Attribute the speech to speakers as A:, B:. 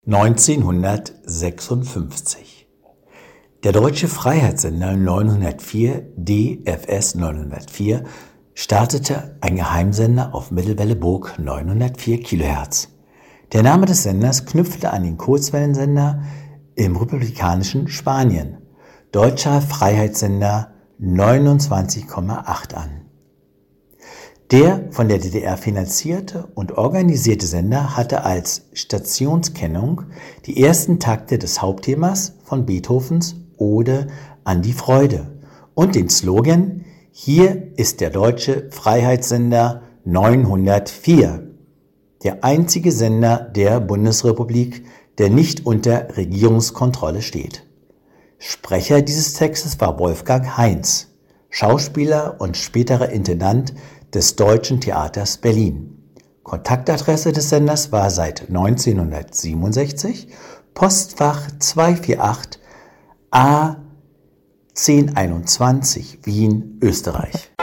A: 1956. Der deutsche Freiheitssender 904 DFS 904 startete ein Geheimsender auf Mittelwelle Burg 904 kHz. Der Name des Senders knüpfte an den Kurzwellensender im republikanischen Spanien, Deutscher Freiheitssender 29,8 an. Der von der DDR finanzierte und organisierte Sender hatte als Stationskennung die ersten Takte des Hauptthemas von Beethovens Ode an die Freude und den Slogan „Hier ist der Deutsche Freiheitssender 904, der einzige Sender der Bundesrepublik, der nicht unter Regierungskontrolle steht." Sprecher dieses Textes war Wolfgang Heinz, Schauspieler und späterer Intendant des Deutschen Theaters Berlin. Kontaktadresse des Senders war seit 1967 Postfach 248 A 1021 Wien, Österreich.